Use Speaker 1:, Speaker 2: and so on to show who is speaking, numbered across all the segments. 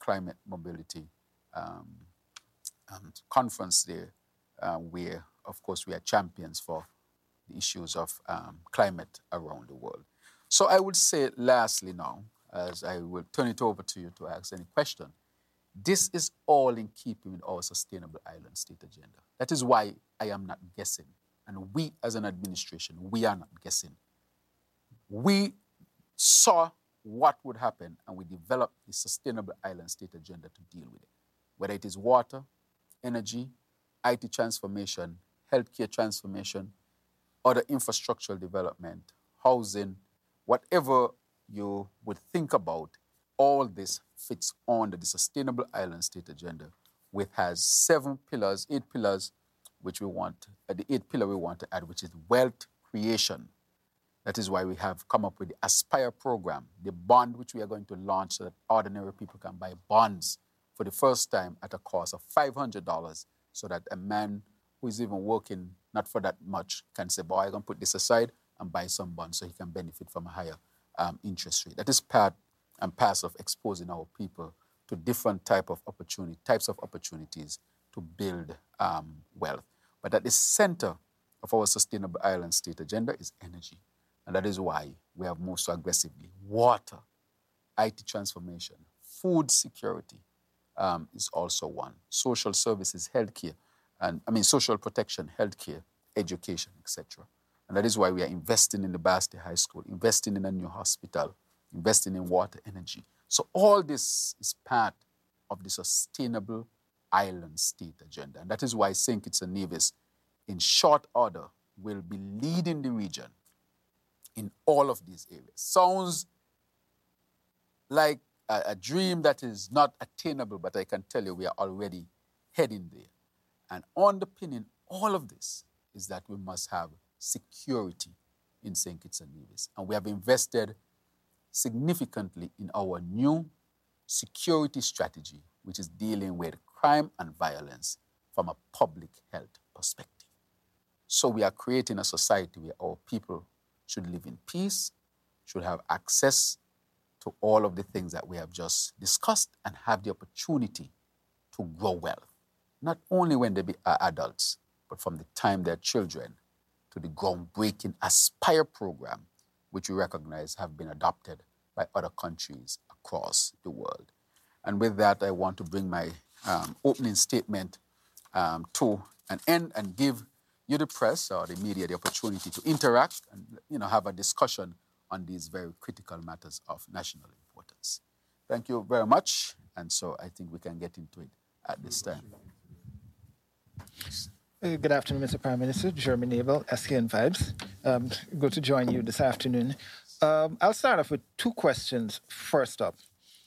Speaker 1: climate mobility conference there, where, of course, we are champions for the issues of climate around the world. So I would say, lastly now, as I will turn it over to you to ask any question, this is all in keeping with our Sustainable Island State agenda. That is why I am not guessing. And we, as an administration, we are not guessing. We saw what would happen, and we developed the Sustainable Island State agenda to deal with it. Whether it is water, energy, IT transformation, healthcare transformation, other infrastructural development, housing, whatever you would think about, all this fits under the Sustainable Island State agenda, which has 7 pillars, 8 pillars, which we want, the 8th pillar we want to add, which is wealth creation. That is why we have come up with the Aspire program, the bond which we are going to launch so that ordinary people can buy bonds for the first time at a cost of $500, so that a man who is even working not for that much can say, boy, I'm going to put this aside and buy some bonds so he can benefit from a higher interest rate. That is part and parcel of exposing our people to different types of opportunities to build wealth. But at the center of our Sustainable Island State agenda is energy. And that is why we have moved so aggressively. Water, IT transformation, food security is also one. Social services, healthcare, social protection, healthcare, education, etc. And that is why we are investing in the Basti High School, investing in a new hospital, investing in water, energy. So all this is part of the Sustainable Island State agenda. And that is why St. Kitts and Nevis, in short order, will be leading the region in all of these areas. Sounds like a dream that is not attainable, but I can tell you we are already heading there. And underpinning all of this is that we must have security in St. Kitts and Nevis. And we have invested significantly in our new security strategy, which is dealing with crime and violence from a public health perspective. So we are creating a society where our people should live in peace, should have access to all of the things that we have just discussed, and have the opportunity to grow wealth. Not only when they are adults, but from the time they're children, to the groundbreaking Aspire program, which we recognize have been adopted by other countries across the world. And with that, I want to bring my opening statement to an end and give you, the press or the media, the opportunity to interact and have a discussion on these very critical matters of national importance. Thank you very much. And so I think we can get into it at this time.
Speaker 2: Good afternoon, Mr. Prime Minister. Jeremy Nabel, SKN Vibes. Good to join you this afternoon. I'll start off with 2 questions. First up,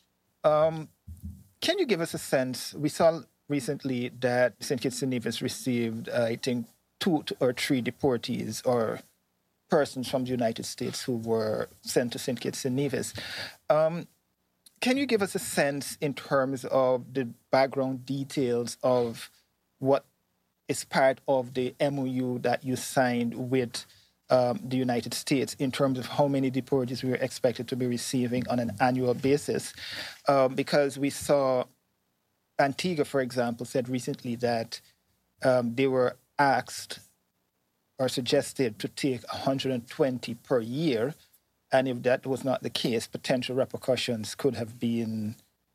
Speaker 2: can you give us a sense? We saw recently that St. Kitts and Nevis received, I think, 2 or 3 deportees or persons from the United States who were sent to St. Kitts and Nevis. Can you give us a sense in terms of the background details of what is part of the MOU that you signed with the United States in terms of how many deportees we were expected to be receiving on an annual basis? Because we saw Antigua, for example, said recently that they were asked or suggested to take 120 per year. And if that was not the case, potential repercussions could have been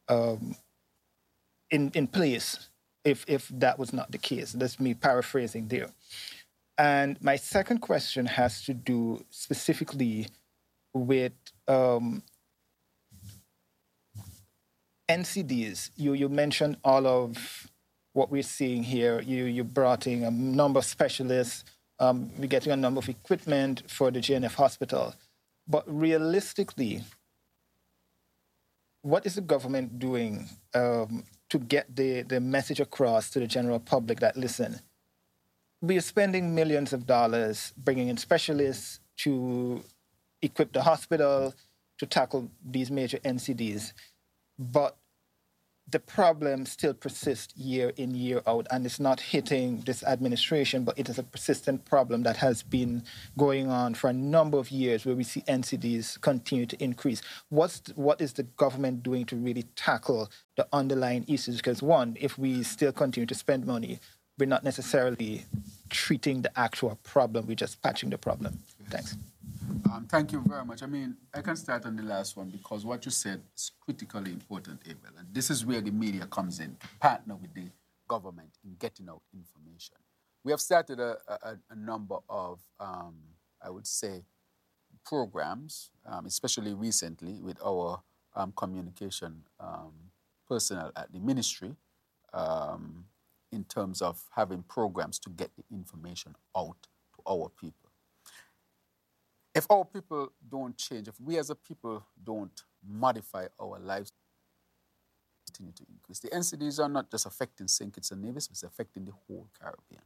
Speaker 2: in place if that was not the case. That's me paraphrasing there. And my second question has to do specifically with NCDs. You mentioned all of what we're seeing here. You brought in a number of specialists. We're getting a number of equipment for the JNF hospital. But realistically, what is the government doing to get the message across to the general public that, listen, we are spending millions of dollars bringing in specialists to equip the hospital, to tackle these major NCDs. But the problem still persists year in, year out, and it's not hitting this administration, but it is a persistent problem that has been going on for a number of years where we see NCDs continue to increase. What is the government doing to really tackle the underlying issues? Because one, if we still continue to spend money, we're not necessarily treating the actual problem, we're just patching the problem. Thanks.
Speaker 1: Thank you very much. I mean, I can start on the last one because what you said is critically important, Abel. And this is where the media comes in to partner with the government in getting out information. We have started a number of, I would say, programs, especially recently with our communication personnel at the ministry, in terms of having programs to get the information out to our people. If our people don't change, if we as a people don't modify our lives, continue to increase. The NCDs are not just affecting St. Kitts and Nevis, it's affecting the whole Caribbean.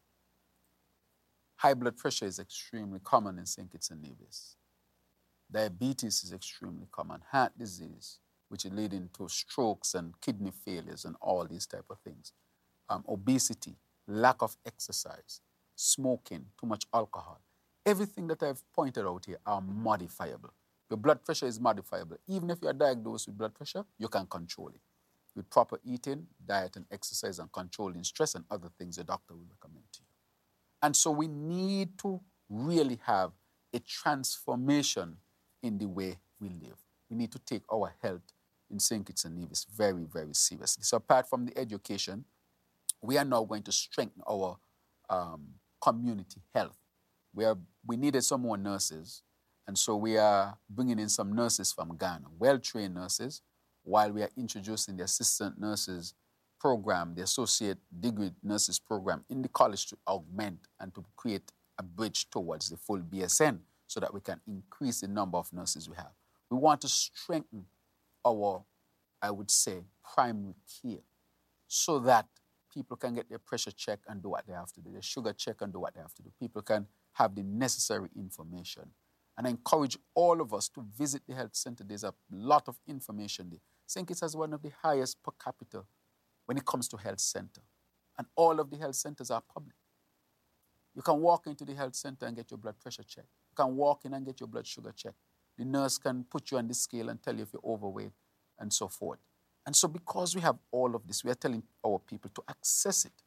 Speaker 1: High blood pressure is extremely common in St. Kitts and Nevis. Diabetes is extremely common. Heart disease, which is leading to strokes and kidney failures and all these type of things. Obesity, lack of exercise, smoking, too much alcohol. Everything that I've pointed out here are modifiable. Your blood pressure is modifiable. Even if you are diagnosed with blood pressure, you can control it. With proper eating, diet and exercise and controlling stress and other things the doctor will recommend to you. And so we need to really have a transformation in the way we live. We need to take our health in St. Kitts and Nevis very, very seriously. So apart from the education, we are now going to strengthen our community health. We needed some more nurses, and so we are bringing in some nurses from Ghana, well-trained nurses, while we are introducing the assistant nurses program, the associate degree nurses program in the college to augment and to create a bridge towards the full BSN so that we can increase the number of nurses we have. We want to strengthen our, I would say, primary care so that people can get their pressure check and do what they have to do, their sugar check and do what they have to do. People can have the necessary information. And I encourage all of us to visit the health center. There's a lot of information there. St. Kitts has one of the highest per capita when it comes to health center. And all of the health centers are public. You can walk into the health center and get your blood pressure checked. You can walk in and get your blood sugar checked. The nurse can put you on the scale and tell you if you're overweight and so forth. And so because we have all of this, we are telling our people to access it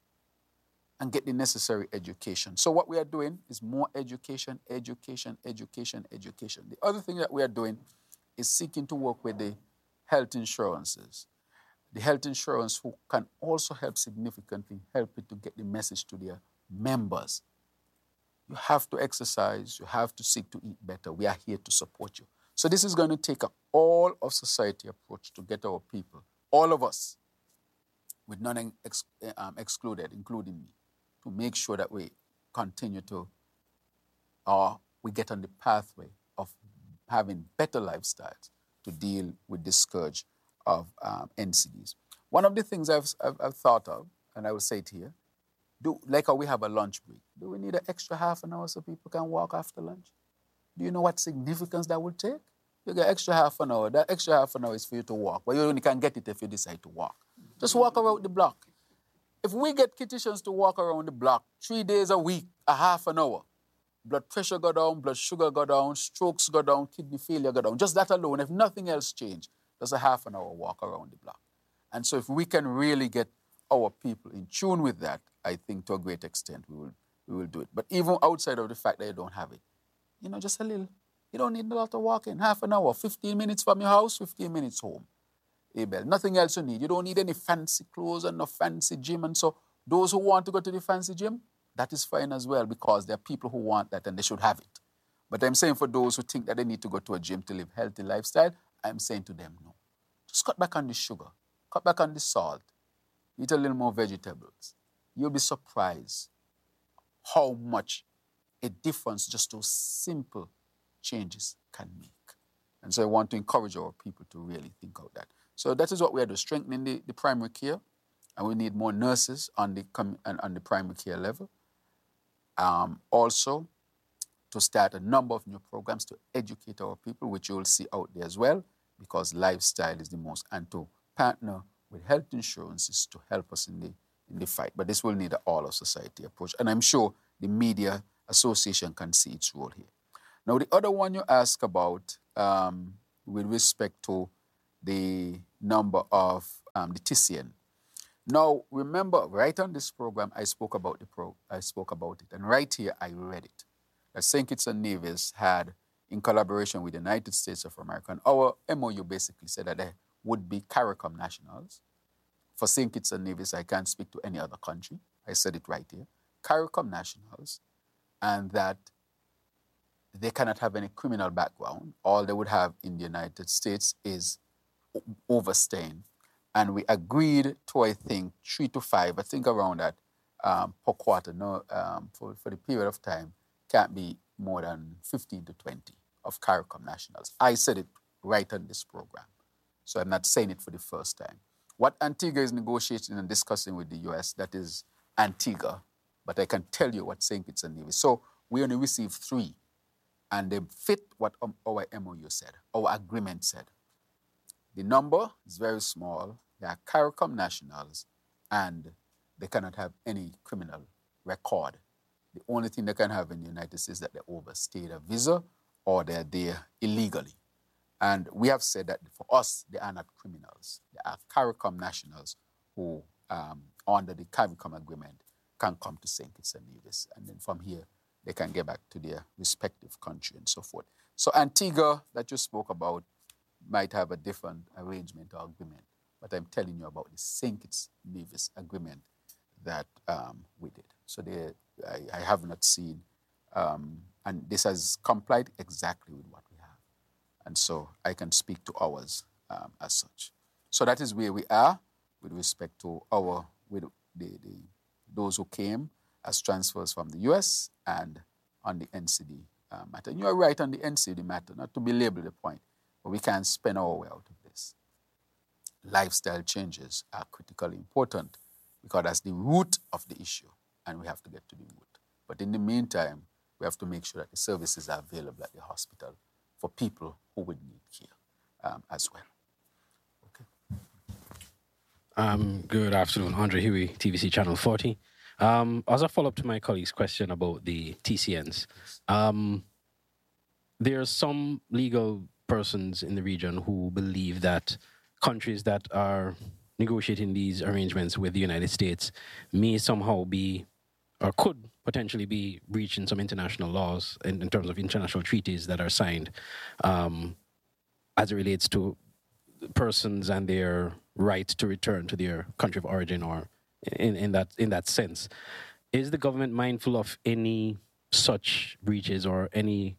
Speaker 1: and get the necessary education. So what we are doing is more education, education, education, education. The other thing that we are doing is seeking to work with the health insurances. The health insurance who can also help significantly, help it to get the message to their members. You have to exercise, you have to seek to eat better. We are here to support you. So this is going to take an all of society approach to get our people, all of us, with none excluded, including me, to make sure that we continue to, we get on the pathway of having better lifestyles to deal with this scourge of NCDs. One of the things I've thought of, and I will say it here, like how we have a lunch break, do we need an extra half an hour so people can walk after lunch? Do you know what significance that would take? You get extra half an hour. That extra half an hour is for you to walk, but you only can get it if you decide to walk. Just walk around the block. If we get Kittitians to walk around the block 3 days a week, a half an hour, blood pressure go down, blood sugar go down, strokes go down, kidney failure go down. Just that alone, if nothing else changed, just a half an hour walk around the block. And so if we can really get our people in tune with that, I think to a great extent we will do it. But even outside of the fact that you don't have it, just a little. You don't need a lot of walking. Half an hour, 15 minutes from your house, 15 minutes home. Abel, nothing else you need. You don't need any fancy clothes and no fancy gym. And so those who want to go to the fancy gym, that is fine as well because there are people who want that and they should have it. But I'm saying for those who think that they need to go to a gym to live a healthy lifestyle, I'm saying to them, no. Just cut back on the sugar. Cut back on the salt. Eat a little more vegetables. You'll be surprised how much a difference just those simple changes can make. And so I want to encourage our people to really think of that. So that is what we are doing, strengthening the primary care, and we need more nurses on the primary care level. Also, to start a number of new programs to educate our people, which you will see out there as well, because lifestyle is the most, and to partner with health insurances to help us in the fight. But this will need an all-of-society approach. And I'm sure the media association can see its role here. Now, the other one you ask about with respect to the number of the TCN. Now, remember, right on this program, I spoke about it, and right here I read it. That St. Kitts and Nevis had, in collaboration with the United States of America, and our MOU basically said that there would be CARICOM nationals. For St. Kitts and Nevis, I can't speak to any other country. I said it right here. CARICOM nationals, and that they cannot have any criminal background. All they would have in the United States is overstaying. And we agreed to, I think, 3 to 5, I think around that, per quarter. No, for the period of time, can't be more than 15 to 20 of CARICOM nationals. I said it right on this program. So I'm not saying it for the first time. What Antigua is negotiating and discussing with the U.S., that is Antigua, but I can tell you what St. Kitts and Nevis. So we only received 3, and they fit what our MOU said, our agreement said. The number is very small. They are CARICOM nationals, and they cannot have any criminal record. The only thing they can have in the United States is that they overstayed a visa or they're there illegally. And we have said that for us, they are not criminals. They are CARICOM nationals who, under the CARICOM agreement, can come to St. Kitts and Nevis. And then from here, they can get back to their respective country and so forth. So Antigua, that you spoke about, might have a different arrangement or agreement. But I'm telling you about the St. Kitts Nevis agreement that we did. So I have not seen, and this has complied exactly with what we have. And so I can speak to ours as such. So that is where we are with respect to those who came as transfers from the U.S. and on the NCD matter. And you are right on the NCD matter, not to belabor the point, but we can't spend our way out of this. Lifestyle changes are critically important because that's the root of the issue, and we have to get to the root. But in the meantime, we have to make sure that the services are available at the hospital for people who would need care as well. Okay.
Speaker 3: Good afternoon, Andre Huey, TVC Channel 40. As a follow-up to my colleague's question about the TCNs, there are some legal persons in the region who believe that countries that are negotiating these arrangements with the United States may somehow be, or could potentially be, breaching some international laws in terms of international treaties that are signed as it relates to persons and their right to return to their country of origin, or in that sense. Is the government mindful of any such breaches or any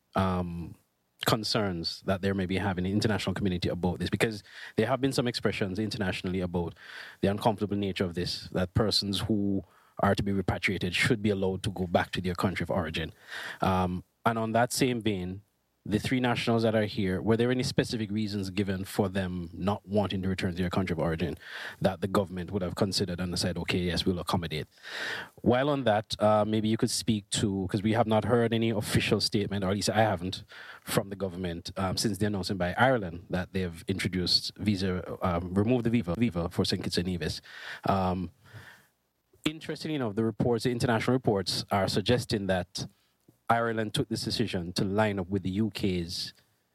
Speaker 3: concerns that there may be having in the international community about this? Because there have been some expressions internationally about the uncomfortable nature of this, that persons who are to be repatriated should be allowed to go back to their country of origin. And on that same vein, the 3 nationals that are here, were there any specific reasons given for them not wanting to return to their country of origin that the government would have considered and said, okay, yes, we'll accommodate? While on that, maybe you could speak to, because we have not heard any official statement, or at least I haven't, from the government since the announcement by Ireland that they've introduced removed the visa for St. Kitts and Nevis. Interestingly enough, the international reports are suggesting that Ireland took this decision to line up with the UK's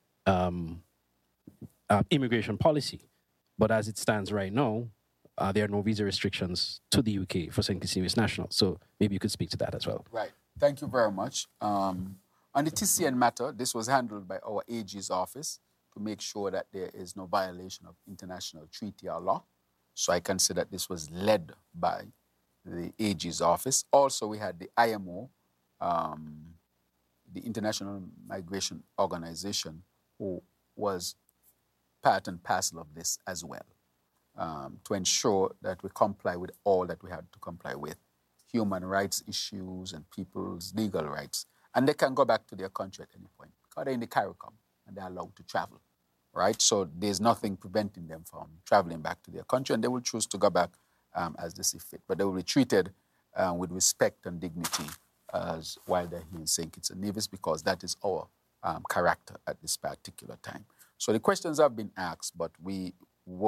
Speaker 3: immigration policy. But as it stands right now, there are no visa restrictions to the UK for St. Kitts and Nevis nationals. So maybe you could speak to that as well.
Speaker 1: Right. Thank you very much. On the TCN matter, this was handled by our AG's office to make sure that there is no violation of international treaty or law. So I can say that this was led by the AG's office. Also, we had the IMO, the International Migration Organization, who was part and parcel of this as well, to ensure that we comply with all that we had to comply with, human rights issues and people's legal rights. And they can go back to their country at any point because they're in the CARICOM and they're allowed to travel, right? So there's nothing preventing them from traveling back to their country, and they will choose to go back as they see fit. But they will be treated with respect and dignity as while they're here in St. Kitts and Nevis, because that is our character at this particular time. So the questions have been asked, but we work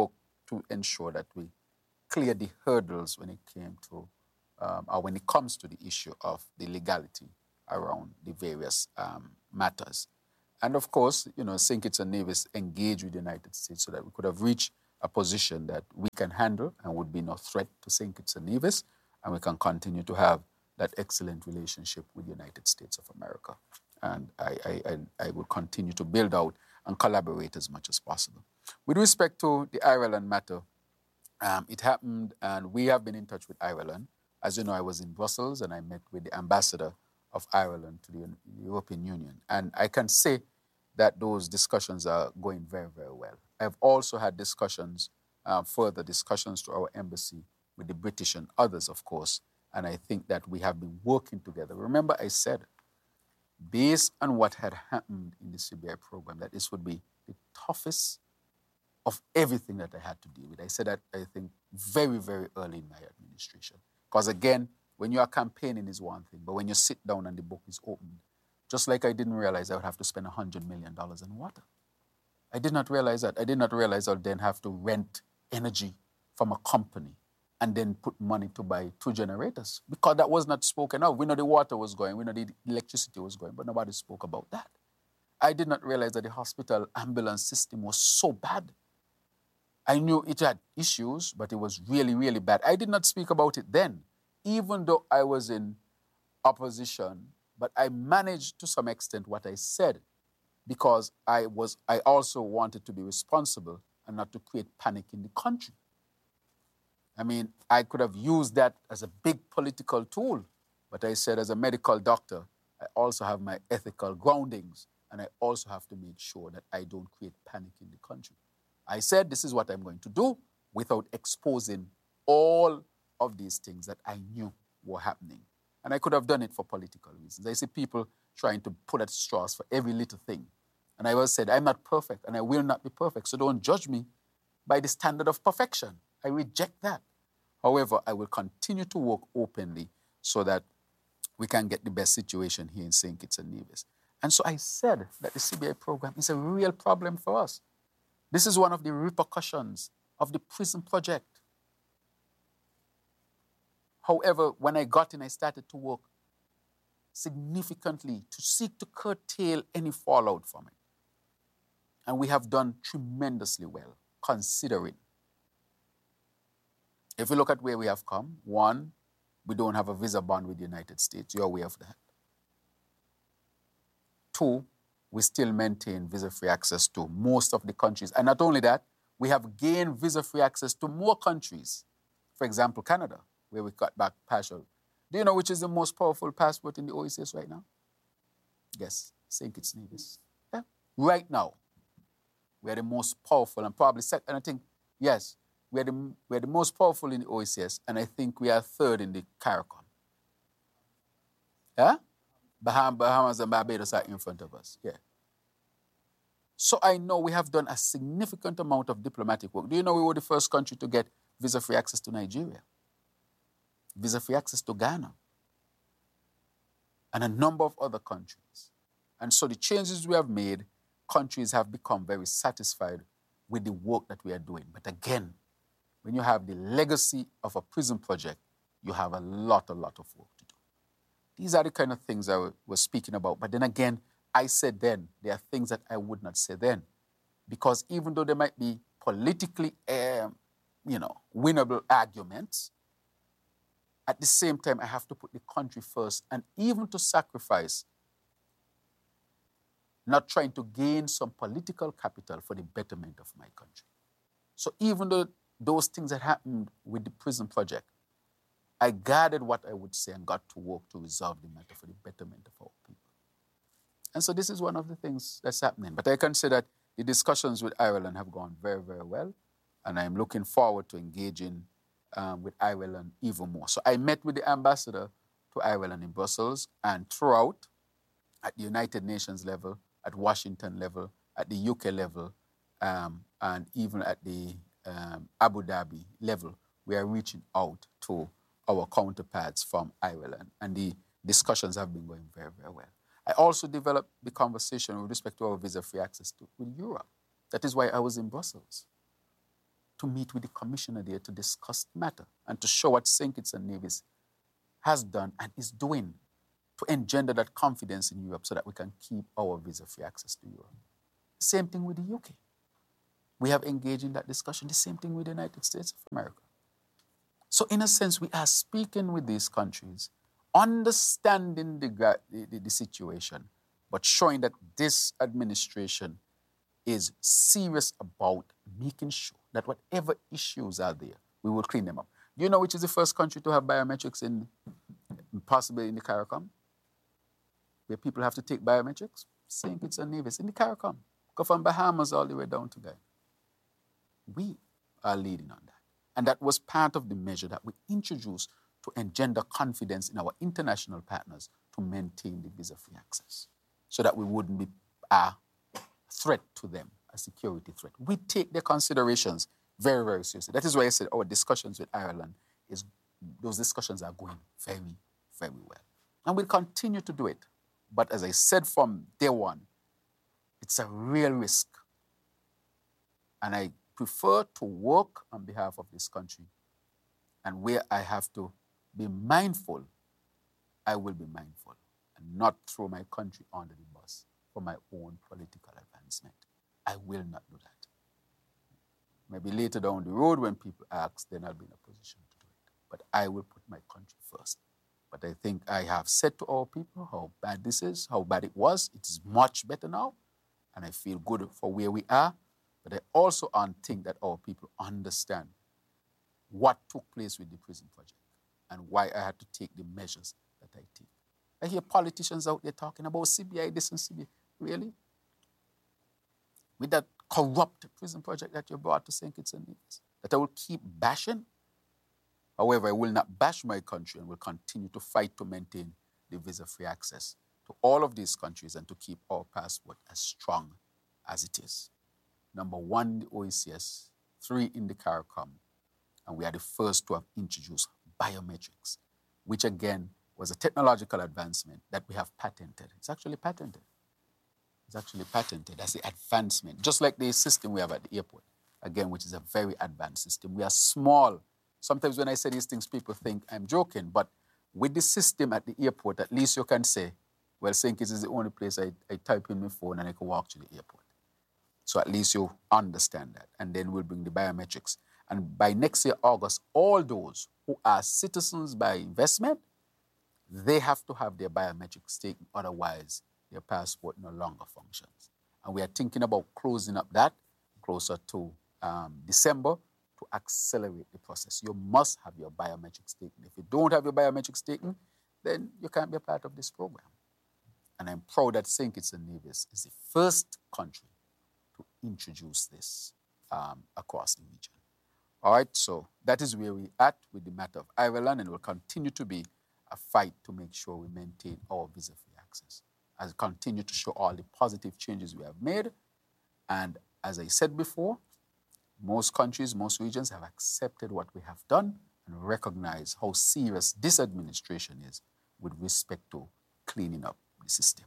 Speaker 1: to ensure that we clear the hurdles when it came to, or when it comes to the issue of the legality around the various matters. And of course, St. Kitts and Nevis engaged with the United States so that we could have reached a position that we can handle and would be no threat to St. Kitts and Nevis, and we can continue to have that excellent relationship with the United States of America. And I will continue to build out and collaborate as much as possible. With respect to the Ireland matter, it happened, and we have been in touch with Ireland. As you know, I was in Brussels, and I met with the ambassador of Ireland to the European Union. And I can say that those discussions are going very, very well. I've also had discussions, further discussions to our embassy with the British and others, of course, and I think that we have been working together. Remember, I said, based on what had happened in the CBI program, that this would be the toughest of everything that I had to deal with. I said that, I think, very, very early in my administration. Because again, when you are campaigning is one thing, but when you sit down and the book is opened, just like I didn't realize I would have to spend $100 million in water. I did not realize that. I did not realize I would then have to rent energy from a company and then put money to buy 2 generators, because that was not spoken of. We know the water was going, we know the electricity was going, but nobody spoke about that. I did not realize that the hospital ambulance system was so bad. I knew it had issues, but it was really, really bad. I did not speak about it then, even though I was in opposition, but I managed to some extent what I said, because I also wanted to be responsible and not to create panic in the country. I mean, I could have used that as a big political tool, but I said as a medical doctor, I also have my ethical groundings, and I also have to make sure that I don't create panic in the country. I said this is what I'm going to do without exposing all of these things that I knew were happening. And I could have done it for political reasons. I see people trying to pull at straws for every little thing. And I always said, I'm not perfect, and I will not be perfect, so don't judge me by the standard of perfection. I reject that. However, I will continue to work openly so that we can get the best situation here in St. Kitts and Nevis. And so I said that the CBI program is a real problem for us. This is one of the repercussions of the prison project. However, when I got in, I started to work significantly to seek to curtail any fallout from it. And we have done tremendously well, considering. If we look at where we have come, 1, we don't have a visa ban with the United States. You're aware of that. 2, we still maintain visa-free access to most of the countries. And not only that, we have gained visa-free access to more countries. For example, Canada, where we got back partial. Do you know which is the most powerful passport in the OECS right now? Yes, St. Kitts and Nevis. Yeah. Right now, we are the most powerful, and probably second. And I think, yes, we are the most powerful in the OECS, and I think we are 3rd in the CARICOM. Yeah? Bahamas and Barbados are in front of us. Yeah. So I know we have done a significant amount of diplomatic work. Do you know we were the first country to get visa-free access to Nigeria? Visa-free access to Ghana? And a number of other countries. And so the changes we have made, countries have become very satisfied with the work that we are doing. But again, when you have the legacy of a prison project, you have a lot of work to do. These are the kind of things I was speaking about. But then again, I said then, there are things that I would not say then. Because even though there might be politically, winnable arguments, at the same time, I have to put the country first, and even to sacrifice, not trying to gain some political capital for the betterment of my country. So even though those things that happened with the prison project, I guarded what I would say and got to work to resolve the matter for the betterment of our people. And so this is one of the things that's happening. But I can say that the discussions with Ireland have gone very, very well, and I'm looking forward to engaging with Ireland even more. So I met with the ambassador to Ireland in Brussels, and throughout, at the United Nations level, at Washington level, at the UK level, and even at the Abu Dhabi level, we are reaching out to our counterparts from Ireland, and the discussions have been going very, very well. I also developed the conversation with respect to our visa-free access with Europe. That is why I was in Brussels. to meet with the commissioner there to discuss the matter and to show what St. Kitts and Nevis has done and is doing to engender that confidence in Europe so that we can keep our visa-free access to Europe. Same thing with the UK. We have engaged in that discussion. The same thing with the United States of America. So in a sense, we are speaking with these countries, understanding the situation, but showing that this administration is serious about making sure that whatever issues are there, we will clean them up. Do you know which is the first country to have biometrics possibly in the CARICOM? Where people have to take biometrics? St. Kitts and Nevis, in the CARICOM. Go from Bahamas all the way down to Guyana. We are leading on that. And that was part of the measure that we introduced to engender confidence in our international partners to maintain the visa-free access so that we wouldn't be a threat to them, a security threat. We take their considerations very, very seriously. That is why I said our discussions with Ireland, those discussions are going very, very well. And we'll continue to do it. But as I said from day one, it's a real risk. And I prefer to work on behalf of this country. And where I have to be mindful, I will be mindful and not throw my country under the bus for my own political advancement. I will not do that. Maybe later down the road when people ask, then I'll be in a position to do it. But I will put my country first. But I think I have said to our people how bad this is, how bad it was. It is much better now. And I feel good for where we are. But I also think that our people understand what took place with the prison project and why I had to take the measures that I take. I hear politicians out there talking about CBI this and CBI. Really? With that corrupt prison project that you brought to St. Kitts and Nevis, that I will keep bashing? However, I will not bash my country and will continue to fight to maintain the visa-free access to all of these countries and to keep our passport as strong as it is. Number 1 in the OECS, 3 in the CARICOM, and we are the first to have introduced biometrics, which again was a technological advancement that we have patented. It's actually patented. It's actually patented as the advancement, just like the system we have at the airport, again, which is a very advanced system. We are small. Sometimes when I say these things, people think I'm joking, but with the system at the airport, at least you can say, well, St. Kitts is the only place I type in my phone and I can walk to the airport. So at least you understand that. And then we'll bring the biometrics. And by next year, August, all those who are citizens by investment, they have to have their biometrics taken. Otherwise, their passport no longer functions. And we are thinking about closing up that closer to December to accelerate the process. You must have your biometrics taken. If you don't have your biometrics taken, then you can't be a part of this program. And I'm proud that St. Kitts and Nevis is the first country to introduce this across the region. All right, so that is where we're at with the matter of Ireland, and will continue to be a fight to make sure we maintain our visa-free access. As we continue to show all the positive changes we have made, and as I said before, most countries, most regions have accepted what we have done and recognize how serious this administration is with respect to cleaning up the system.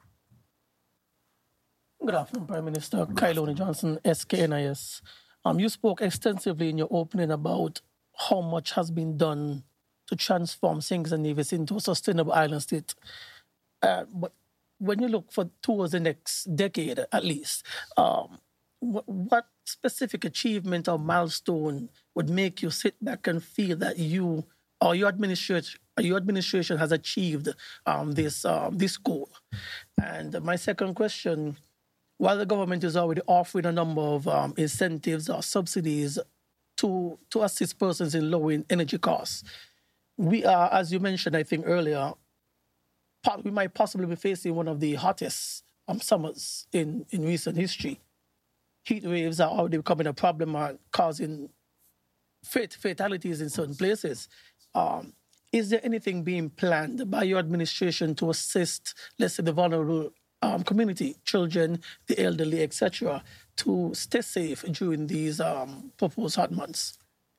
Speaker 4: Good afternoon, Prime Minister. Kyloni Johnson, SKNIS. You spoke extensively in your opening about how much has been done to transform St. Kitts and Nevis into a sustainable island state. But when you look towards the next decade, at least, what specific achievement or milestone would make you sit back and feel that you or your administration has achieved this goal? And my second question, while the government is already offering a number of incentives or subsidies to assist persons in lowering energy costs, we are, as you mentioned, I think earlier, we might possibly be facing one of the hottest summers in recent history. Heat waves are already becoming a problem, causing fatalities in certain places. Is there anything being planned by your administration to assist, let's say, the vulnerable community, children, the elderly, etc., to stay safe during these proposed hot months?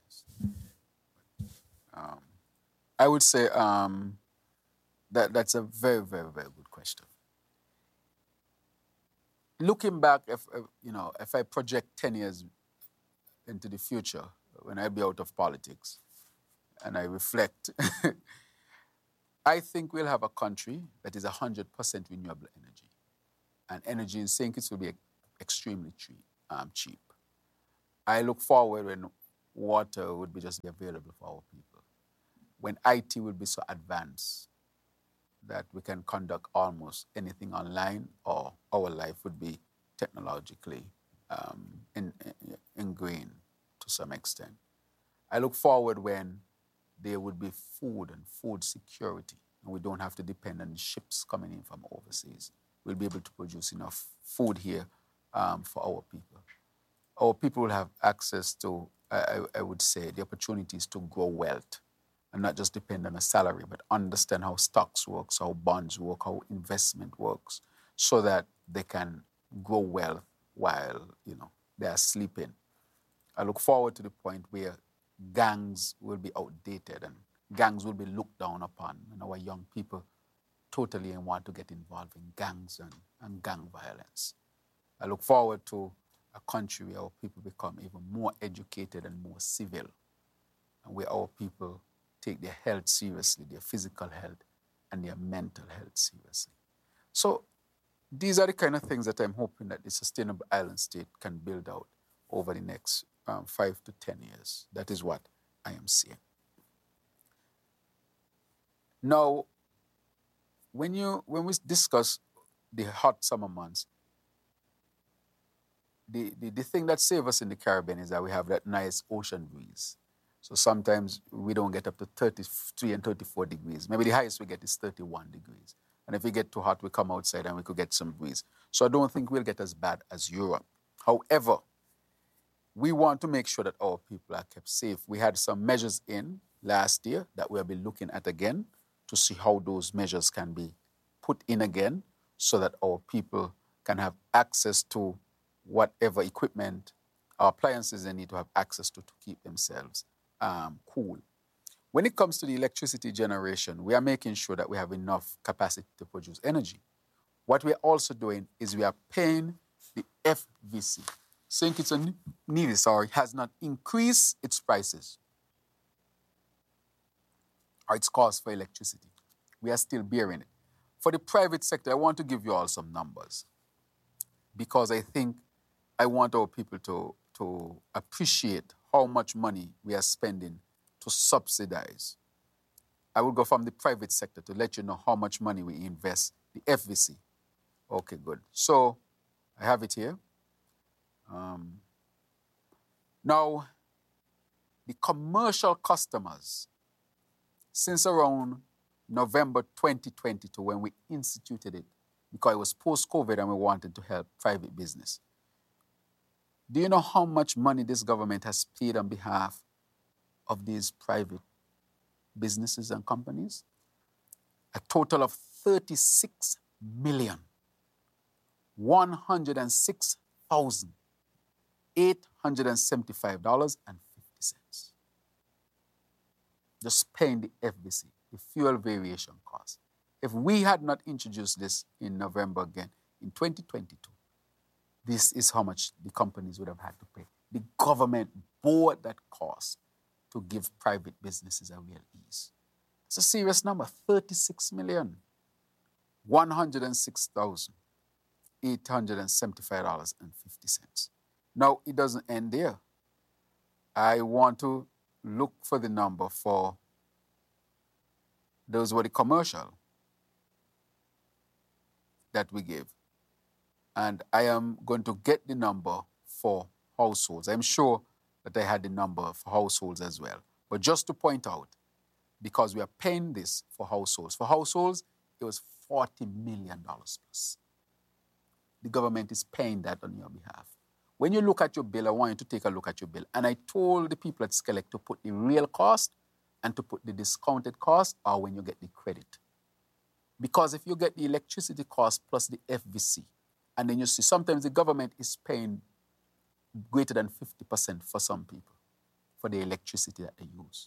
Speaker 1: I would say that's a very, very, very good question. Looking back, if I project 10 years into the future, when I be out of politics and I reflect, I think we'll have a country that is 100% renewable energy. And energy in St. Kitts will be extremely cheap. I look forward when water would be just be available for our people. When IT will be so advanced that we can conduct almost anything online, or our life would be technologically ingrained to some extent. I look forward when there would be food and food security, and we don't have to depend on ships coming in from overseas. We'll be able to produce enough food here for our people. Our people will have access to, I would say, the opportunities to grow wealth and not just depend on a salary, but understand how stocks works, how bonds work, how investment works, so that they can grow wealth while, they are sleeping. I look forward to the point where gangs will be outdated and gangs will be looked down upon, and our young people totally want to get involved in gangs and gang violence. I look forward to a country where our people become even more educated and more civil, and where our people take their health seriously, their physical health and their mental health seriously. So these are the kind of things that I'm hoping that the Sustainable Island State can build out over the next 5 to 10 years. That is what I am seeing. Now, when we discuss the hot summer months, the thing that saves us in the Caribbean is that we have that nice ocean breeze. So sometimes we don't get up to 33 and 34 degrees. Maybe the highest we get is 31 degrees. And if we get too hot, we come outside and we could get some breeze. So I don't think we'll get as bad as Europe. However, we want to make sure that our people are kept safe. We had some measures in last year that we'll be looking at again to see how those measures can be put in again so that our people can have access to whatever equipment or appliances they need to have access to keep themselves cool. When it comes to the electricity generation, we are making sure that we have enough capacity to produce energy. What we're also doing is we are paying the FVC. St. Kitts and Nevis, has not increased its prices or its cost for electricity. We are still bearing it. For the private sector, I want to give you all some numbers because I think I want our people to appreciate how much money we are spending to subsidize. I will go from the private sector to let you know how much money we invest, the FVC. Okay, good. So I have it here. Now, the commercial customers, since around November 2022, when we instituted it, because it was post-COVID and we wanted to help private business. Do you know how much money this government has paid on behalf of these private businesses and companies? A total of $36,106,875.50. Just paying the FVC, the fuel variation cost. If we had not introduced this in November again, in 2022, this is how much the companies would have had to pay. The government bore that cost to give private businesses a real ease. It's a serious number, $36,106,875.50. Now, it doesn't end there. I want to look for the number for those were the commercial that we gave. And I am going to get the number for households. I'm sure that I had the number for households as well. But just to point out, because we are paying this for households. For households, it was $40 million plus. The government is paying that on your behalf. When you look at your bill, I want you to take a look at your bill. And I told the people at Skelec to put the real cost and to put the discounted cost or when you get the credit. Because if you get the electricity cost plus the FVC, and then you see sometimes the government is paying greater than 50% for some people for the electricity that they use.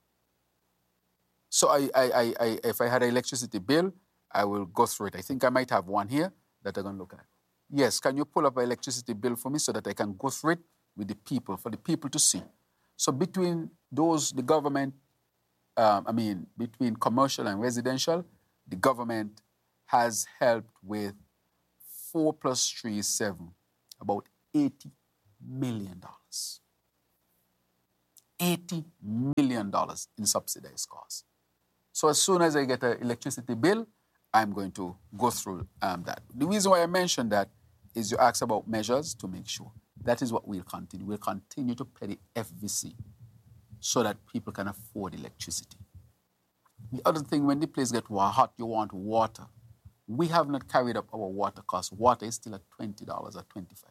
Speaker 1: So if I had an electricity bill, I will go through it. I think I might have one here that I'm going to look at. Yes, can you pull up an electricity bill for me so that I can go through it with the people, for the people to see? So between those, the government, between commercial and residential, the government has helped with 4 plus 3 is 7, about $80 million. $80 million in subsidized costs. So as soon as I get an electricity bill, I'm going to go through that. The reason why I mentioned that is you asked about measures to make sure. That is what we'll continue. We'll continue to pay the FVC so that people can afford electricity. The other thing, when the place gets hot, you want water. We have not carried up our water costs. Water is still at $20 or $25.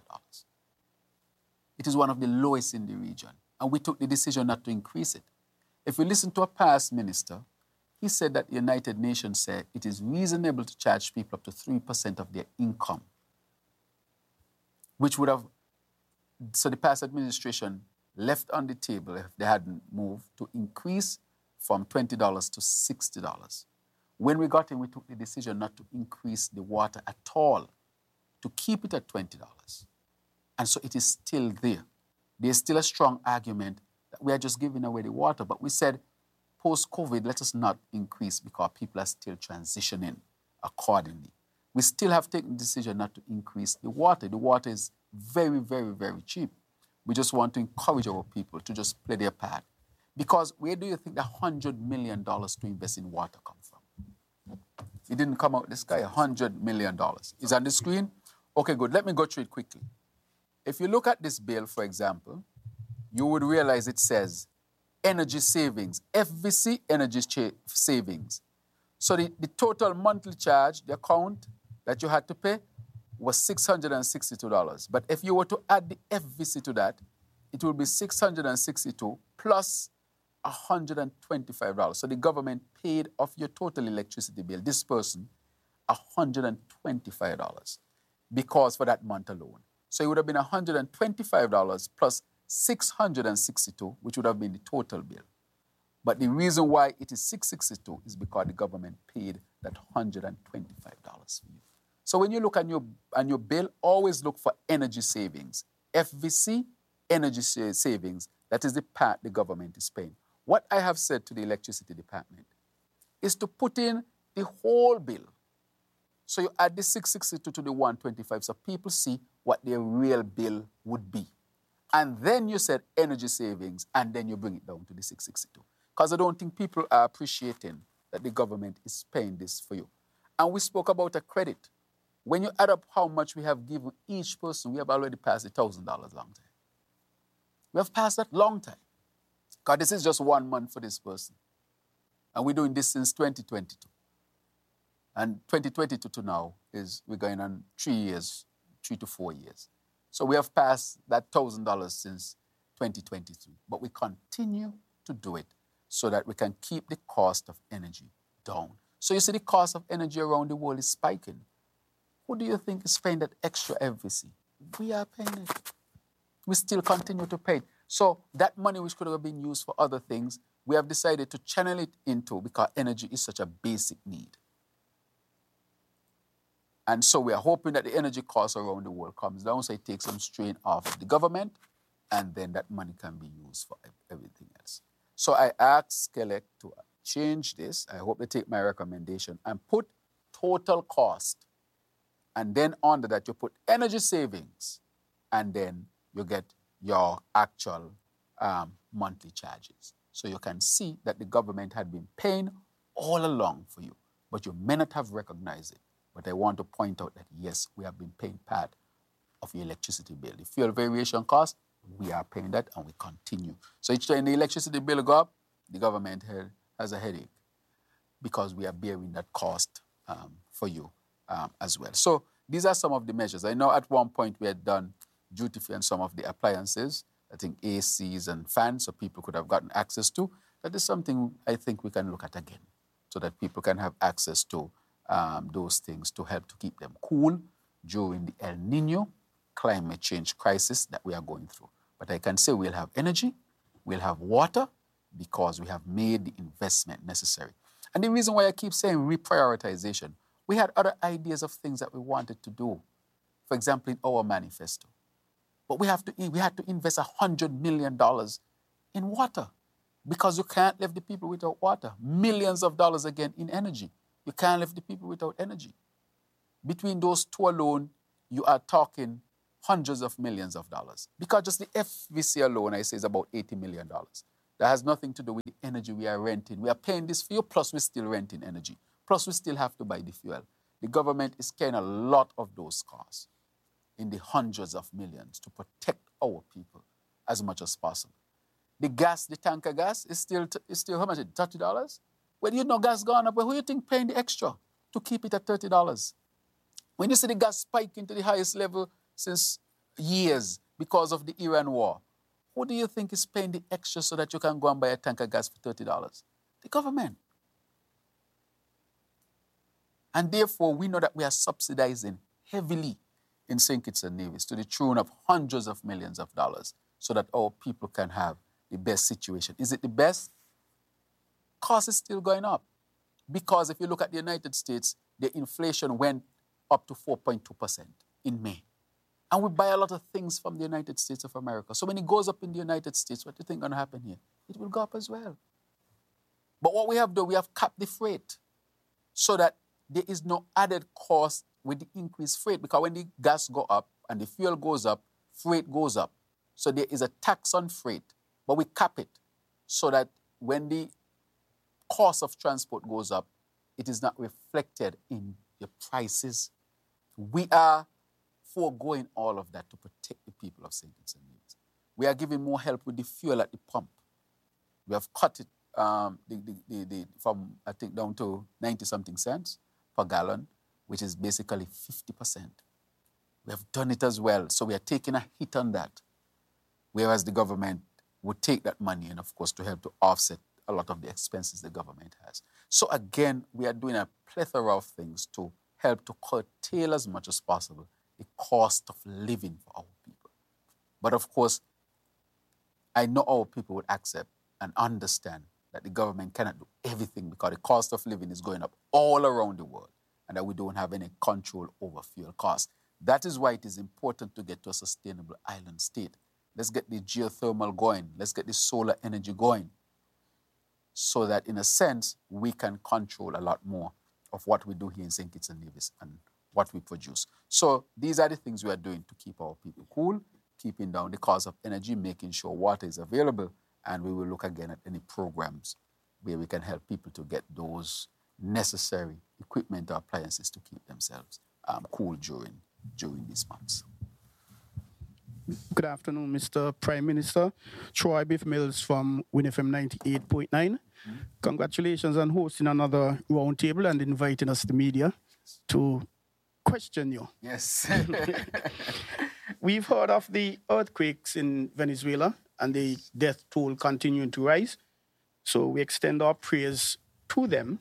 Speaker 1: It is one of the lowest in the region. And we took the decision not to increase it. If you listen to a past minister, he said that the United Nations said it is reasonable to charge people up to 3% of their income, which would have, so the past administration left on the table, if they hadn't moved, to increase from $20 to $60. When we got in, we took the decision not to increase the water at all, to keep it at $20. And so it is still there. There's still a strong argument that we are just giving away the water, but we said, post-COVID, let us not increase because people are still transitioning accordingly. We still have taken the decision not to increase the water. The water is very, very, very cheap. We just want to encourage our people to just play their part. Because where do you think the $100 million to invest in water come from? It didn't come out of the sky, $100 million. Is on the screen? Okay, good. Let me go through it quickly. If you look at this bill, for example, you would realize it says energy savings, FVC energy savings. So the total monthly charge, the account that you had to pay was $662. But if you were to add the FVC to that, it would be $662 plus $125. So the government paid off your total electricity bill, this person, $125 because for that month alone. So it would have been $125 plus $662, which would have been the total bill. But the reason why it is $662 is because the government paid that $125 for you. So when you look at your bill, always look for energy savings. FVC, energy savings, that is the part the government is paying. What I have said to the electricity department is to put in the whole bill. So you add the $662 to the $125 so people see what their real bill would be. And then you said energy savings, and then you bring it down to the $662. Because I don't think people are appreciating that the government is paying this for you. And we spoke about a credit. When you add up how much we have given each person, we have already passed the $1,000 long time. We have passed that long time. Because this is just 1 month for this person. And we're doing this since 2022. And 2022 to now is we're going on 3 years, 3 to 4 years. So we have passed that $1,000 since 2023. But we continue to do it so that we can keep the cost of energy down. So you see the cost of energy around the world is spiking. Who do you think is paying that extra FVC? We are paying it. We still continue to pay it. So that money which could have been used for other things, we have decided to channel it into because energy is such a basic need. And so we are hoping that the energy cost around the world comes down so it takes some strain off of the government and then that money can be used for everything else. So I asked Skelec to change this. I hope they take my recommendation and put total cost. And then under that you put energy savings and then you get your actual monthly charges. So you can see that the government had been paying all along for you, but you may not have recognized it. But I want to point out that, yes, we have been paying part of your electricity bill. The fuel variation cost, we are paying that and we continue. So each time the electricity bill go up, the government has a headache because we are bearing that cost for you as well. So these are some of the measures. I know at one point we had done duty-free on some of the appliances, I think ACs and fans, so people could have gotten access to. That is something I think we can look at again so that people can have access to those things to help to keep them cool during the El Nino climate change crisis that we are going through. But I can say we'll have energy, we'll have water, because we have made the investment necessary. And the reason why I keep saying reprioritization, we had other ideas of things that we wanted to do. For example, in our manifesto. But we had to invest $100 million in water, because you can't leave the people without water. Millions of dollars again in energy. You can't leave the people without energy. Between those two alone, you are talking hundreds of millions of dollars. Because just the FVC alone, I say, is about $80 million. That has nothing to do with the energy we are renting. We are paying this fuel, plus we're still renting energy. Plus we still have to buy the fuel. The government is carrying a lot of those costs in the hundreds of millions to protect our people as much as possible. The gas, the tanker gas, is still how much? $30? Well, you know gas gone up, but who do you think paying the extra to keep it at $30? When you see the gas spiking to the highest level since years because of the Iran war, who do you think is paying the extra so that you can go and buy a tanker gas for $30? The government. And therefore, we know that we are subsidizing heavily in St. Kitts and Nevis to the tune of hundreds of millions of dollars so that our people can have the best situation. Is it the best? Cost is still going up. Because if you look at the United States, the inflation went up to 4.2% in May. And we buy a lot of things from the United States of America. So when it goes up in the United States, what do you think is going to happen here? It will go up as well. But what we have done, we have capped the freight so that there is no added cost with the increased freight. Because when the gas go up and the fuel goes up, freight goes up. So there is a tax on freight. But we cap it so that when the cost of transport goes up, it is not reflected in the prices. We are foregoing all of that to protect the people of St. Kitts and Nevis. We are giving more help with the fuel at the pump. We have cut it from, I think, down to 90-something cents per gallon, which is basically 50%. We have done it as well. So we are taking a hit on that, whereas the government would take that money and, of course, to help to offset a lot of the expenses the government has. So again, we are doing a plethora of things to help to curtail as much as possible the cost of living for our people. But of course, I know our people would accept and understand that the government cannot do everything because the cost of living is going up all around the world and that we don't have any control over fuel costs. That is why it is important to get to a sustainable island state. Let's get the geothermal going. Let's get the solar energy going so that, in a sense, we can control a lot more of what we do here in St. Kitts and Nevis and what we produce. So these are the things we are doing to keep our people cool, keeping down the cost of energy, making sure water is available, and we will look again at any programs where we can help people to get those necessary equipment or appliances to keep themselves cool during these months.
Speaker 5: Good afternoon, Mr. Prime Minister. Troy Biff Mills from WinFM 98.9. Mm-hmm. Congratulations on hosting another roundtable and inviting us, the media, to question you.
Speaker 1: Yes.
Speaker 5: We've heard of the earthquakes in Venezuela and the death toll continuing to rise. So we extend our prayers to them.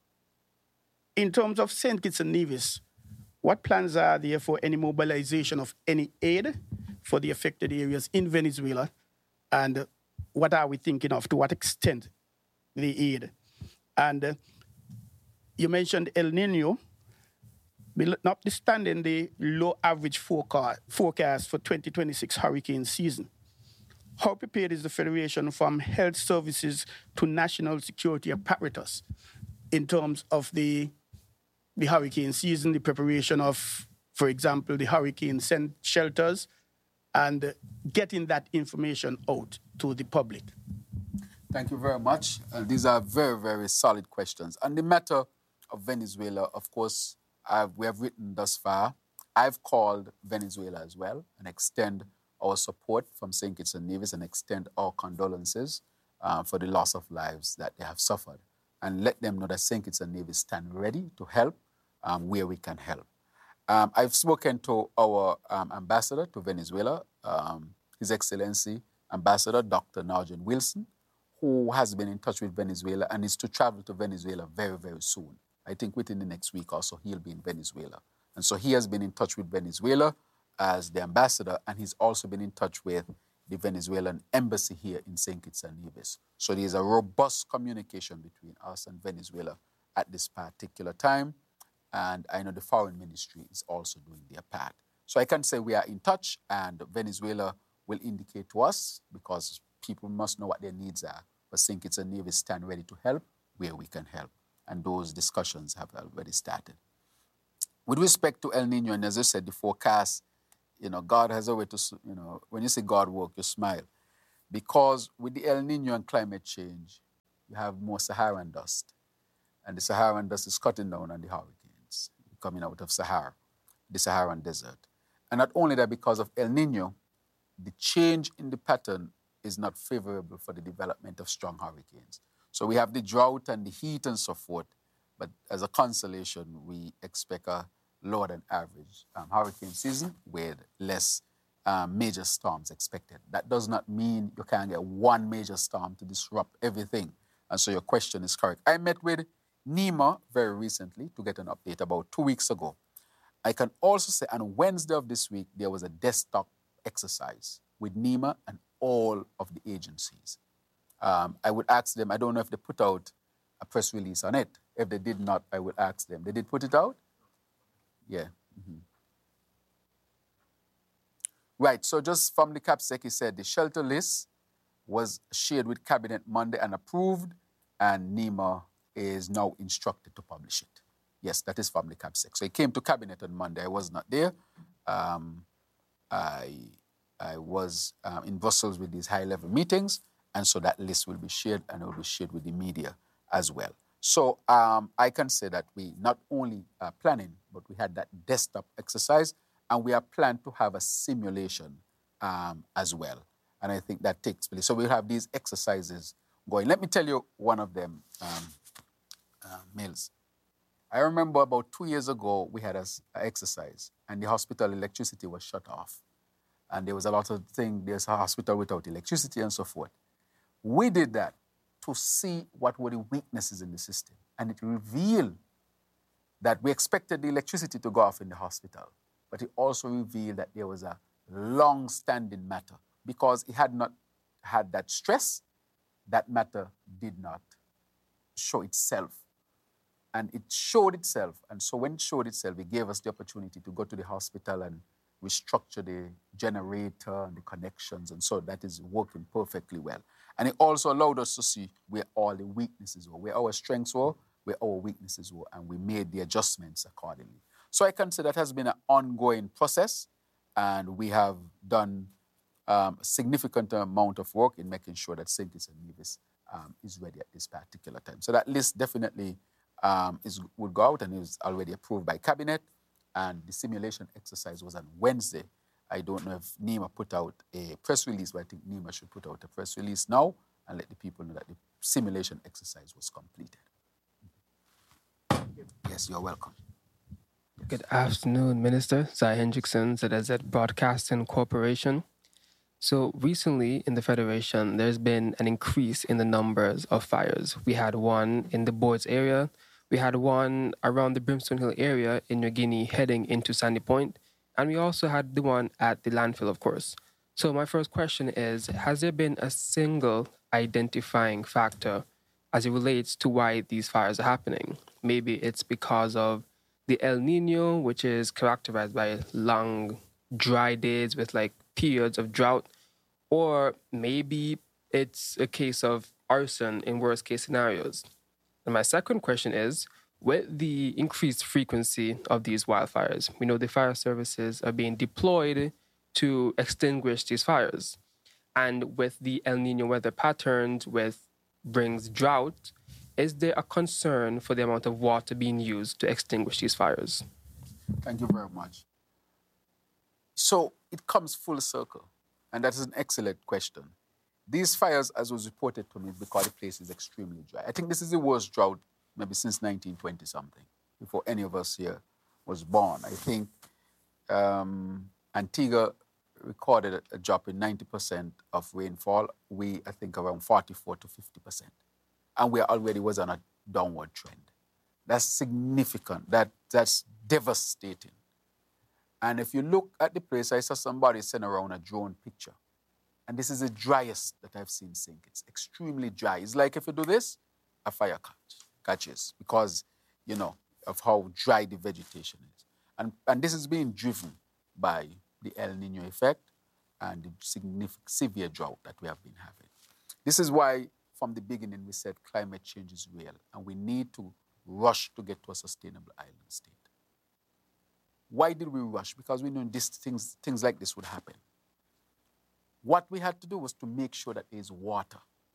Speaker 5: In terms of St. Kitts and Nevis, what plans are there for any mobilization of any aid for the affected areas in Venezuela? And what are we thinking of? To what extent the aid? And you mentioned El Nino. Notwithstanding the low average forecast for 2026 hurricane season, how prepared is the Federation from health services to national security apparatus in terms of the hurricane season, the preparation of, for example, the hurricane shelters, and getting that information out to the public?
Speaker 1: Thank you very much. These are very, very solid questions. On the matter of Venezuela, of course, we have written thus far. I've called Venezuela as well and extend our support from St. Kitts and Nevis and extend our condolences for the loss of lives that they have suffered, and let them know that St. Kitts and Nevis stand ready to help where we can help. I've spoken to our ambassador to Venezuela, His Excellency Ambassador Dr. Narjan Wilson, who has been in touch with Venezuela and is to travel to Venezuela very, very soon. I think within the next week or so, he'll be in Venezuela. And so he has been in touch with Venezuela as the ambassador, and he's also been in touch with the Venezuelan embassy here in St. Kitts and Nevis. So there's a robust communication between us and Venezuela at this particular time. And I know the foreign ministry is also doing their part. So I can say we are in touch, and Venezuela will indicate to us, because people must know what their needs are. But St. Kitts and Nevis stand ready to help where we can help. And those discussions have already started. With respect to El Nino, and as I said, the forecast, God has a way to, when you say God work, you smile. Because with the El Nino and climate change, you have more Saharan dust. And the Saharan dust is cutting down on the hurricanes coming out of Sahara, the Saharan desert. And not only that, because of El Nino, the change in the pattern is not favorable for the development of strong hurricanes. So we have the drought and the heat and so forth, but as a consolation, we expect a lower than average hurricane season with less major storms expected. That does not mean you can get one major storm to disrupt everything. And so your question is correct. I met with NEMA very recently to get an update about 2 weeks ago. I can also say on Wednesday of this week, there was a desktop exercise with NEMA and all of the agencies. I would ask them, I don't know if they put out a press release on it. If they did not, I would ask them. They did put it out? Yeah. Mm-hmm. Right, so just from the CAPSEC, he said the shelter list was shared with Cabinet Monday and approved, and NEMA is now instructed to publish it. Yes, that is from the CAPSEC. So it came to Cabinet on Monday. I was not there. I was in Brussels with these high-level meetings, and so that list will be shared, and it will be shared with the media as well. So I can say that we not only are planning, but we had that desktop exercise, and we are planned to have a simulation as well. And I think that takes place. So we'll have these exercises going. Let me tell you one of them, Mills. I remember about 2 years ago, we had an exercise, and the hospital electricity was shut off. And there was a lot of things, there's a hospital without electricity and so forth. We did that to see what were the weaknesses in the system. And it revealed that we expected the electricity to go off in the hospital, but it also revealed that there was a long-standing matter. Because it had not had that stress, that matter did not show itself. And it showed itself. And so when it showed itself, it gave us the opportunity to go to the hospital and restructure the generator and the connections. And so that is working perfectly well. And it also allowed us to see where all the weaknesses were, where our strengths were, where our weaknesses were, and we made the adjustments accordingly. So I can say that has been an ongoing process, and we have done a significant amount of work in making sure that St. Kitts and Nevis is ready at this particular time. So that list definitely would go out, and it was already approved by Cabinet, and the simulation exercise was on Wednesday. I don't know if NEMA put out a press release, but I think NEMA should put out a press release now and let the people know that the simulation exercise was completed. Yes, you're welcome. Yes.
Speaker 6: Good afternoon, Minister. Zai Hendrickson, ZZ Broadcasting Corporation. So recently in the Federation, there's been an increase in the numbers of fires. We had one in the Boards area. We had one around the Brimstone Hill area in New Guinea heading into Sandy Point. And we also had the one at the landfill, of course. So my first question is, has there been a single identifying factor as it relates to why these fires are happening? Maybe it's because of the El Nino, which is characterized by long, dry days with like periods of drought, or maybe it's a case of arson in worst case scenarios. And my second question is, with the increased frequency of these wildfires, we know the fire services are being deployed to extinguish these fires. And with the El Nino weather patterns, brings drought, is there a concern for the amount of water being used to extinguish these fires?
Speaker 1: Thank you very much. So it comes full circle, and that is an excellent question. These fires, as was reported to me, because the place is extremely dry. I think this is the worst drought maybe since 1920-something, before any of us here was born. I think Antigua recorded a drop in 90% of rainfall. We, I think, around 44 to 50%. And we already was on a downward trend. That's significant. That's devastating. And if you look at the place, I saw somebody send around a drone picture. And this is the driest that I've seen St. Kitts. It's extremely dry. It's like if you do this, a fire catches because, of how dry the vegetation is. And this is being driven by the El Nino effect and the severe drought that we have been having. This is why, from the beginning, we said climate change is real, and we need to rush to get to a sustainable island state. Why did we rush? Because we knew things like this would happen. What we had to do was to make sure that there is water.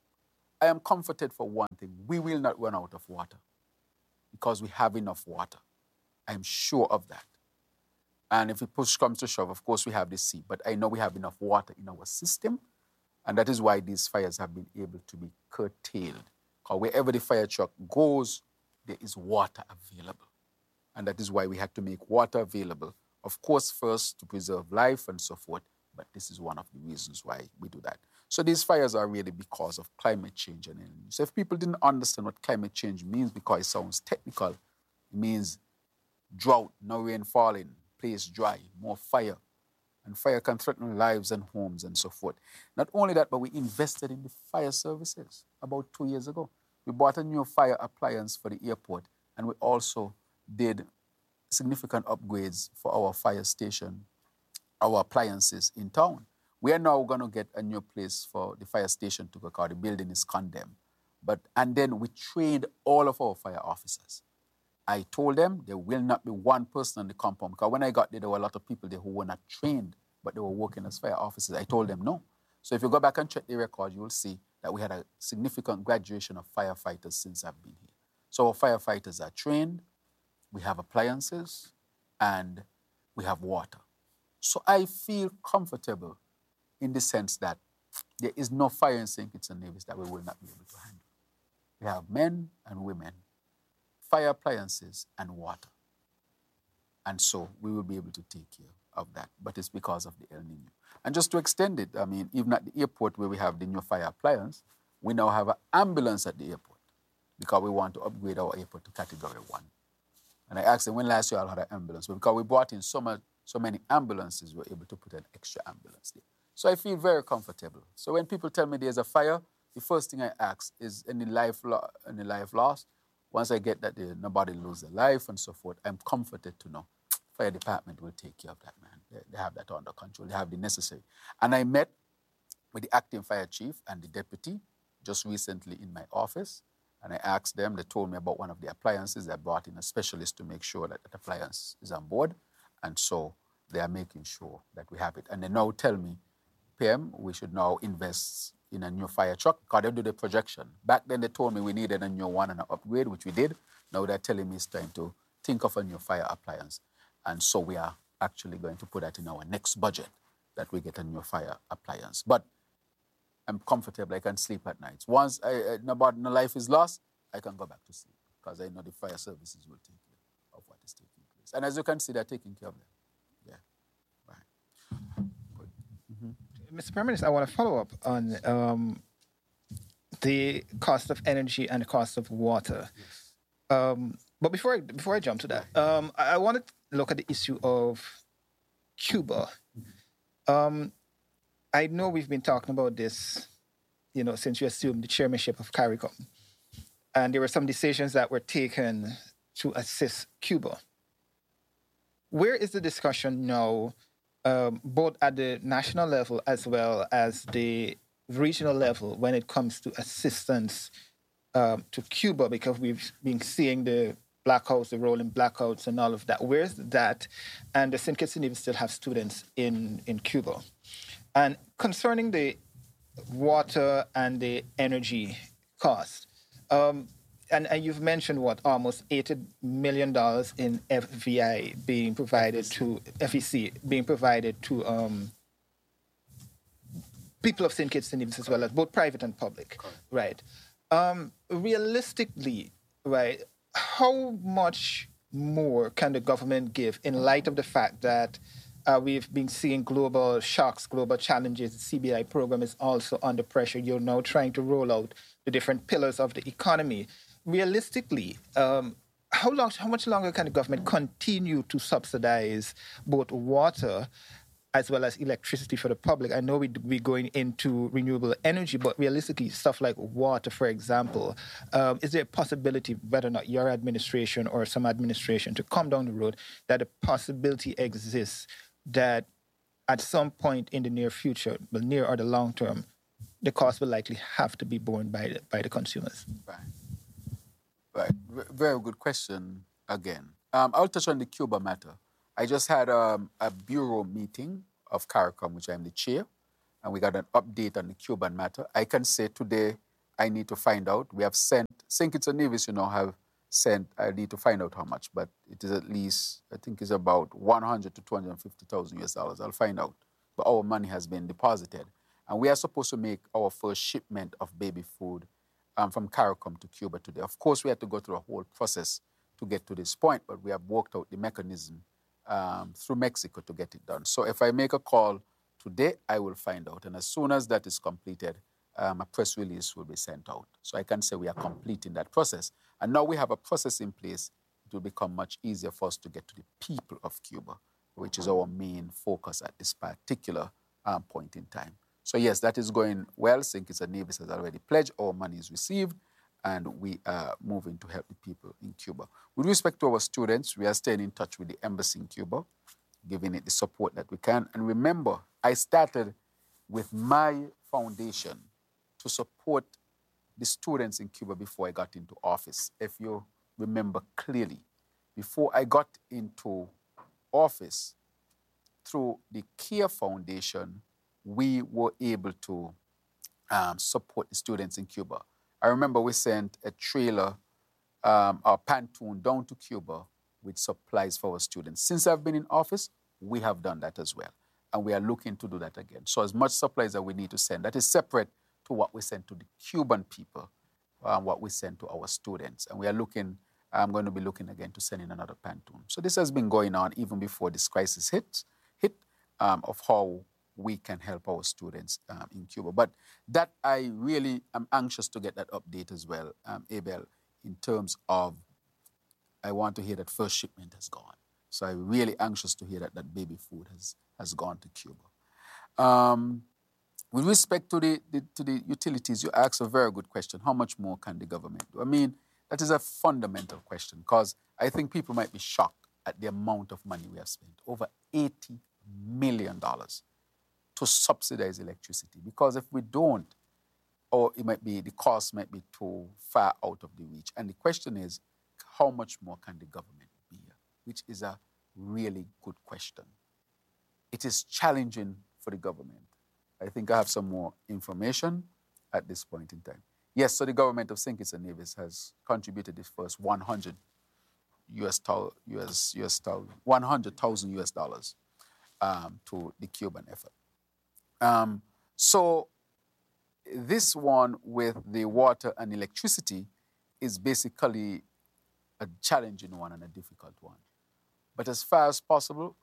Speaker 1: I am comforted for one thing. We will not run out of water because we have enough water. I am sure of that. And if push comes to shove, of course, we have the sea. But I know we have enough water in our system. And that is why these fires have been able to be curtailed. Because wherever the fire truck goes, there is water available. And that is why we had to make water available. Of course, first, to preserve life and so forth. But this is one of the reasons why we do that. So these fires are really because of climate change. And so if people didn't understand what climate change means, because it sounds technical, it means drought, no rain falling, place dry, more fire. And fire can threaten lives and homes and so forth. Not only that, but we invested in the fire services about 2 years ago. We bought a new fire appliance for the airport, and we also did significant upgrades for our fire station, our appliances in town. We are now going to get a new place for the fire station to go because the building is condemned. And then we trained all of our fire officers. I told them there will not be one person on the compound because when I got there were a lot of people there who were not trained, but they were working as fire officers. I told them no. So if you go back and check the record, you will see that we had a significant graduation of firefighters since I've been here. So our firefighters are trained, we have appliances, and we have water. So I feel comfortable in the sense that there is no fire in St. Kitts and Nevis that we will not be able to handle. We have men and women, fire appliances, and water. And so we will be able to take care of that. But it's because of the El Nino. And just to extend it, I mean, even at the airport where we have the new fire appliance, we now have an ambulance at the airport because we want to upgrade our airport to Category 1. And I asked them when last year I had an ambulance. But because we brought in so many ambulances, we were able to put an extra ambulance there. So I feel very comfortable. So when people tell me there's a fire, the first thing I ask is any life lost. Once I get that nobody lose their life and so forth, I'm comforted to know fire department will take care of that, man. They have that under control. They have the necessary. And I met with the acting fire chief and the deputy just recently in my office. And I asked them, they told me about one of the appliances. They brought in a specialist to make sure that the appliance is on board. And so they are making sure that we have it. And they now tell me, PM, we should now invest in a new fire truck because they do the projection. Back then they told me we needed a new one and an upgrade, which we did. Now they're telling me it's time to think of a new fire appliance. And so we are actually going to put that in our next budget, that we get a new fire appliance. But I'm comfortable. I can sleep at night. Once no life is lost, I can go back to sleep because I know the fire services will take care of what is taking place. And as you can see, they're taking care of them. Yeah, right. Good. Mm-hmm.
Speaker 2: Mr. Prime Minister, I want to follow up on the cost of energy and the cost of water. Yes. But before I jump to that, I want to look at the issue of Cuba. I know we've been talking about this, since you assumed the chairmanship of CARICOM. And there were some decisions that were taken to assist Cuba. Where is the discussion now, both at the national level as well as the regional level, when it comes to assistance to Cuba? Because we've been seeing the blackouts, the rolling blackouts and all of that. Where's that? And the St. Kitts and Nevis still have students in Cuba. And concerning the water and the energy cost, and you've mentioned almost $80 million in FEC being provided to people of St. Kitts and Nevis as well as both private and public, right? Realistically, right, how much more can the government give in light of the fact that we've been seeing global shocks, global challenges? The CBI program is also under pressure. You're now trying to roll out the different pillars of the economy. Realistically, how much longer can the government continue to subsidize both water as well as electricity for the public? I know we're going into renewable energy, but realistically, stuff like water, for example, is there a possibility, whether or not your administration or some administration, to come down the road, that a possibility exists that at some point in the near future, the near or the long term, the cost will likely have to be borne by the consumers.
Speaker 1: Right. Very good question again. I'll touch on the Cuba matter. I just had a bureau meeting of CARICOM, which I'm the chair, and we got an update on the Cuban matter. I can say today I need to find out. We have sent, St. Kitts and Nevis, have sent, I need to find out how much, but it is at least, I think it's about 100 to 250,000 US dollars. I'll find out. But our money has been deposited. And we are supposed to make our first shipment of baby food from CARICOM to Cuba today. Of course, we had to go through a whole process to get to this point, but we have worked out the mechanism through Mexico to get it done. So if I make a call today, I will find out. And as soon as that is completed, a press release will be sent out. So I can say we are completing that process. And now we have a process in place. It will become much easier for us to get to the people of Cuba, which is our main focus at this particular point in time. So yes, that is going well. St. Kitts and Nevis has already pledged. Our money is received, and we are moving to help the people in Cuba. With respect to our students, we are staying in touch with the embassy in Cuba, giving it the support that we can. And remember, I started with my foundation to support the students in Cuba before I got into office. If you remember clearly, before I got into office, through the CARE Foundation, we were able to support the students in Cuba. I remember we sent a trailer, our pontoon, down to Cuba with supplies for our students. Since I've been in office, we have done that as well. And we are looking to do that again. So as much supplies that we need to send, that is separate to what we send to the Cuban people, what we send to our students. And we are looking, I'm going to be looking again to send in another pontoon. So this has been going on even before this crisis hit of how we can help our students in Cuba. But that I really am anxious to get that update as well, Abel, in terms of I want to hear that first shipment has gone. So I'm really anxious to hear that that baby food has gone to Cuba. With respect to the utilities, you asked a very good question. How much more can the government do? I mean, that is a fundamental question because I think people might be shocked at the amount of money we have spent, over $80 million to subsidize electricity. Because if we don't, or it might be, the cost might be too far out of the reach. And the question is, how much more can the government bear? Which is a really good question. It is challenging for the government. I think I have some more information at this point in time. Yes, so the government of St. Kitts and Nevis has contributed this first $100,000 US dollars to the Cuban effort. So this one with the water and electricity is basically a challenging one and a difficult one. But as far as possible,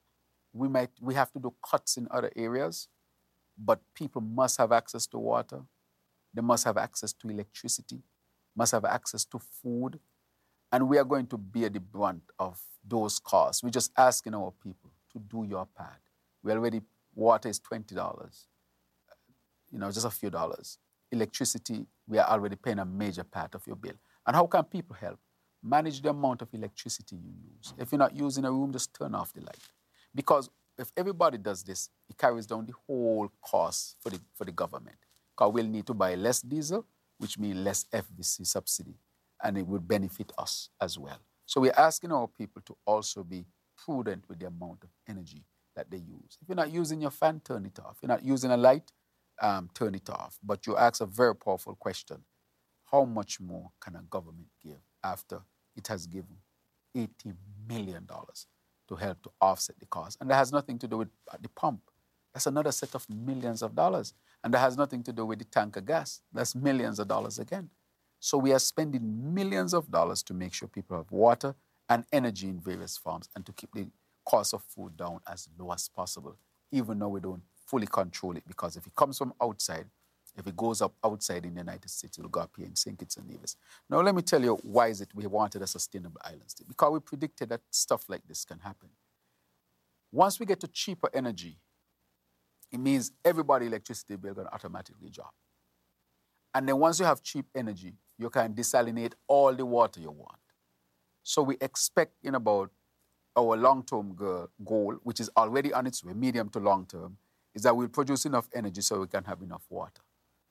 Speaker 1: we have to do cuts in other areas, but people must have access to water. They must have access to electricity, must have access to food, and we are going to bear the brunt of those costs. We're just asking our people to do your part. Water is $20, just a few dollars. Electricity, we are already paying a major part of your bill. And how can people help? Manage the amount of electricity you use. If you're not using a room, just turn off the light. Because if everybody does this, it carries down the whole cost for the government. Because we'll need to buy less diesel, which means less FVC subsidy, and it would benefit us as well. So we're asking our people to also be prudent with the amount of energy that they use. If you're not using your fan, turn it off. If you're not using a light, turn it off. But you ask a very powerful question. How much more can a government give after it has given $80 million to help to offset the cost? And that has nothing to do with the pump. That's another set of millions of dollars. And that has nothing to do with the tank of gas. That's millions of dollars again. So we are spending millions of dollars to make sure people have water and energy in various forms and to keep the cost of food down as low as possible, even though we don't fully control it, because if it comes from outside, if it goes up outside in the United States, it'll go up here in St. Kitts and Nevis. Now, let me tell you why is it we wanted a sustainable island state. Because we predicted that stuff like this can happen. Once we get to cheaper energy, it means everybody's electricity bill is going to automatically drop. And then once you have cheap energy, you can desalinate all the water you want. So we expect in about our long-term goal, which is already on its way, medium to long-term, is that we'll produce enough energy so we can have enough water.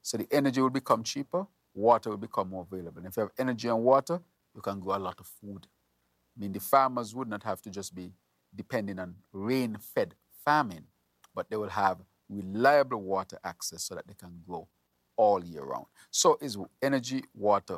Speaker 1: So the energy will become cheaper, water will become more available. And if you have energy and water, you can grow a lot of food. I mean, the farmers would not have to just be depending on rain-fed farming, but they will have reliable water access so that they can grow all year round. So is energy, water,